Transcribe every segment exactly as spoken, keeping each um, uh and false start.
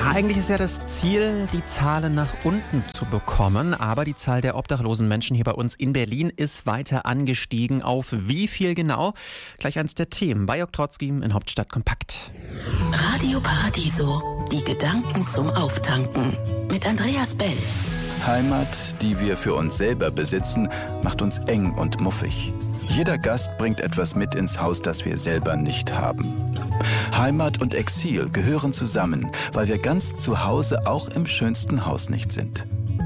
Eigentlich ist ja das Ziel, die Zahlen nach unten zu bekommen. Aber die Zahl der obdachlosen Menschen hier bei uns in Berlin ist weiter angestiegen. Auf wie viel genau? Gleich eins der Themen bei Jörg Trotzki in Hauptstadt Kompakt. Radio Paradiso, die Gedanken zum Auftanken mit Andreas Bell. Heimat, die wir für uns selber besitzen, macht uns eng und muffig. Jeder Gast bringt etwas mit ins Haus, das wir selber nicht haben. Heimat und Exil gehören zusammen, weil wir ganz zu Hause auch im schönsten Haus nicht sind.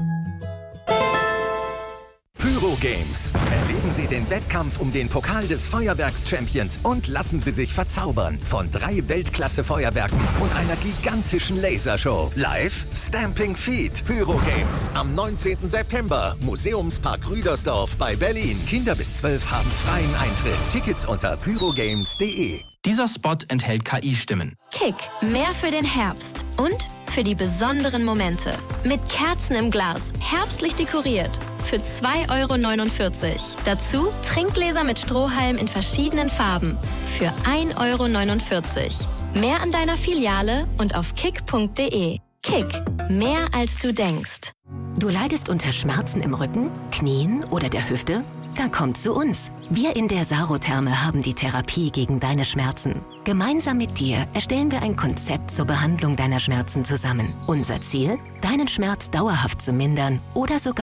Pyro Games. Erleben Sie den Wettkampf um den Pokal des Feuerwerks-Champions und lassen Sie sich verzaubern von drei Weltklasse-Feuerwerken und einer gigantischen Lasershow. Live Stamping Feet. Pyro Games am neunzehnten September. Museumspark Rüdersdorf bei Berlin. Kinder bis zwölf haben freien Eintritt. Tickets unter pyrogames punkt de. Dieser Spot enthält K I-Stimmen. Kick, mehr für den Herbst und für die besonderen Momente. Mit Kerzen im Glas, herbstlich dekoriert. Für zwei Euro neunundvierzig. Dazu Trinkgläser mit Strohhalm in verschiedenen Farben. Für ein Euro neunundvierzig. Mehr an deiner Filiale und auf kick punkt de. Kick, mehr als du denkst. Du leidest unter Schmerzen im Rücken, Knien oder der Hüfte? Dann komm zu uns. Wir in der Sarotherme haben die Therapie gegen deine Schmerzen. Gemeinsam mit dir erstellen wir ein Konzept zur Behandlung deiner Schmerzen zusammen. Unser Ziel? Deinen Schmerz dauerhaft zu mindern oder sogar